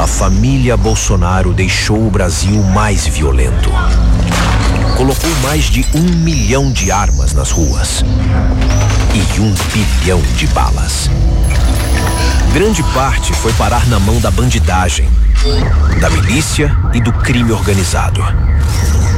a família Bolsonaro deixou o Brasil mais violento. Colocou mais de 1 milhão de armas nas ruas e 1 bilhão de balas. Grande parte foi parar na mão da bandidagem, da milícia e do crime organizado.